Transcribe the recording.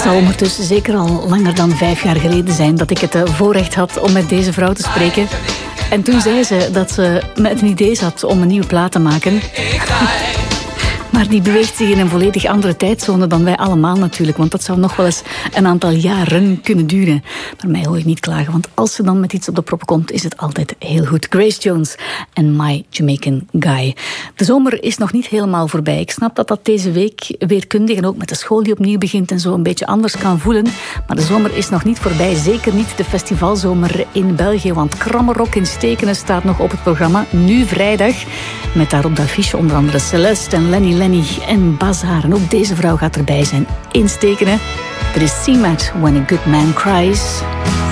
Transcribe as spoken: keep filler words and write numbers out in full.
zal ondertussen zeker al langer dan vijf jaar geleden zijn dat ik het voorrecht had om met deze vrouw te spreken. En toen zei ze dat ze met een idee zat om een nieuwe plaat te maken. Maar die beweegt zich in een volledig andere tijdzone dan wij allemaal natuurlijk. Want dat zou nog wel eens een aantal jaren kunnen duren. Maar mij hoor je niet klagen, want als ze dan met iets op de proppen komt, is het altijd heel goed. Grace Jones en My Jamaican Guy. De zomer is nog niet helemaal voorbij. Ik snap dat dat deze week weerkundig en ook met de school die opnieuw begint en zo een beetje anders kan voelen. Maar de zomer is nog niet voorbij. Zeker niet de festivalzomer in België. Want Krammerrock in Stekenen staat nog op het programma. Nu vrijdag. Met daar op de affiche onder andere Celeste en Lenny Lenny en Bazaar. En ook deze vrouw gaat erbij zijn in Stekenen. Er is C-Mat, When a Good Man Cries.